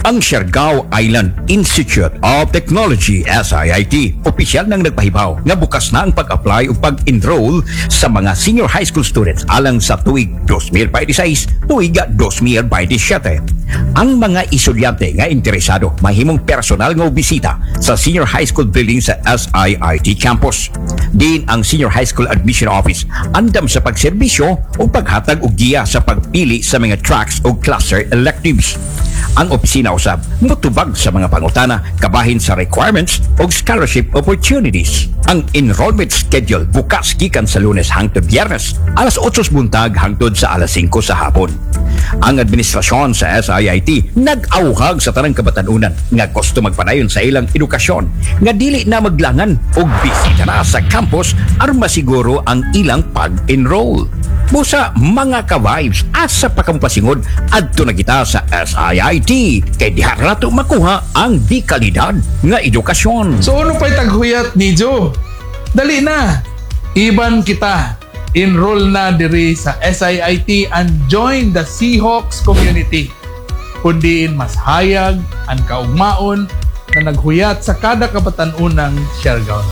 Ang Siargao Island Institute of Technology SIIT opisyal nang nagpahibaw nga bukas na ang pag-apply o pag-enroll sa mga senior high school students alang sa tuig 2026 tuig 2027. Ang mga estudyante nga interesado mahimong personal nga bisita sa senior high school building sa SIIT campus. Din ang senior high school admission office andam sa pagserbisyo o paghatag og giya sa pagpili sa mga tracks o cluster electives. Ang opisina usab motubag sa mga pangutana kabahin sa requirements o scholarship opportunities. Ang enrollment schedule bukas gikan sa Lunes hangtod Biyernes alas 8 buntag hangtod sa alas 5 sa hapon. Ang administrasyon sa SIIT nag-awhag sa tanang kabatanunan nga gusto magpadayon sa ilang edukasyon nga dili na maglangan og bisita na sa campus aron masiguro ang ilang pag-enroll. Busa mga ka-vibes asa pa kang pasingod adto na kita sa SIIT kay diha rato makuha ang di kalidad nga edukasyon. So ano pa'y taghuyat ni Joe? Dali na! Iban kita! Enroll na diri sa SIIT and join the Seahawks community. Kundiin mas hayag ang kaugmaon na naghuyat sa kada kabatan-unang Siargao.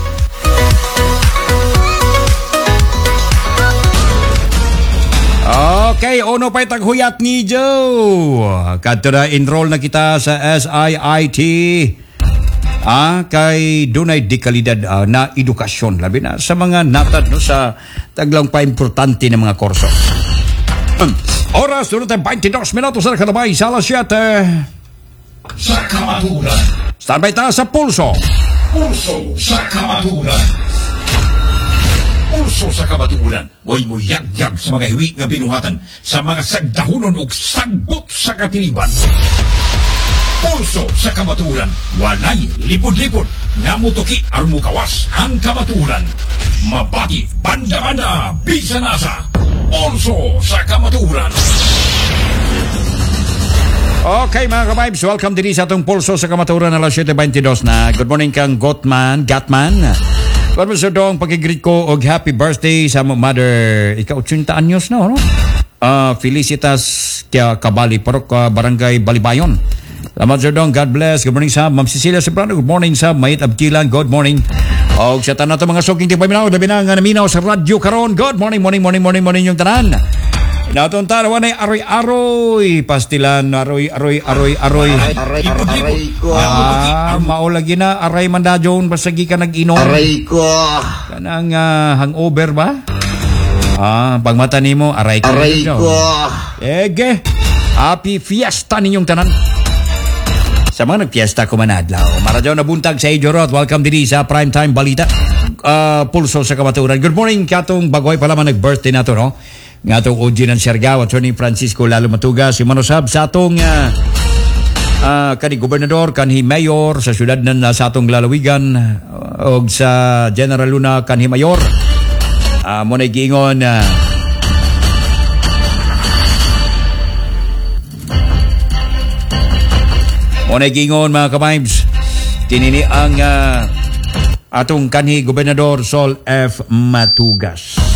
Okay, ono pa'y taghuyat ni Joe. Kadto na enroll na kita sa SIIT. Kay dunay di kalidad na edukasyon labi na sa mga natad no, sa taglang pa-importante na mga kurso. Oras, 22 minutos na kalabay sa alas 7. Sa kamaturan. Standby ta sa Pulso. Pulso sa kamaturan. Pulso sa kamaturan. Huwag mo yagyag sa mga hiwi nga binuhatan sa mga sagdahunon o sagbot sa katiliban. Pulso sa kamaturan. Walay lipod-lipod. Namutuki ang mukawas ang kamaturan. Mabati, banda-banda, bisa-nasa. Pulso sa kamaturan. Okay mga ka-vibes, welcome din sa atong Pulso sa kamaturan alas 7:22 na. Good morning kang Gatman. Good morning sa dong pagigreet ko og happy birthday sa mother. Ika 80 anyos na, no? Felicitas kaya Kabali, Parok, Barangay Balibayon. Salamat sir dong, God bless. Good morning sa Ma'am Cecilia Sobrano. Good morning sa Mayit Abkilan. Good morning. O sa tanan to mga suking tipaminaw, labi na nga naminaw sa radyo karon. Good morning yung tanan. Inaton tarawan ay aroy-aroy. Pastilan, aroy. Aray ko. Maulagi na, aray mandajon, basagi ka nag-inom. Aray ko. Kanang hangover ba? Pagmata nimo, aray ko. Aray ko. Ege, happy fiesta ninyong tanan. Sa mga nagpiesta ko manadlaw. Maradyaw na buntag sa Ejorot. Welcome din sa Primetime Balita. Pulso sa kamaturan. Good morning, katong bagoy pala man nag-birthday na to, no? Nga itong OG ng Siargao, Attorney Francisco Lalo Matuga, si Manosab sa atong kani gobernador, kanhi mayor sa syudad na sa atong lalawigan o sa General Luna kanhi mayor. Muna giingon muna giingon mga ka-vibes, tinini ang atong kanhi gobernador Sol F. Matugas.